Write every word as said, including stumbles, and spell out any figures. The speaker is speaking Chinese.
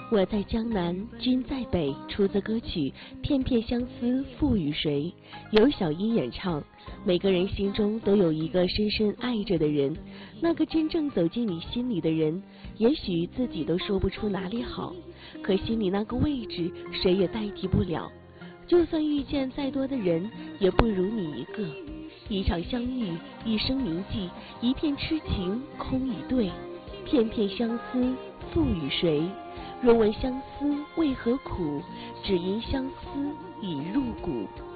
我在江南，君在北，出自歌曲《片片相思赋予谁》，由小英演唱。每个人心中都有一个深深爱着的人，那个真正走进你心里的人，也许自己都说不出哪里好，可心里那个位置谁也代替不了。就算遇见再多的人，也不如你一个。一场相遇，一生铭记，一片痴情空与对，片片相思赋予谁？若问相思为何苦，只因相思已入骨。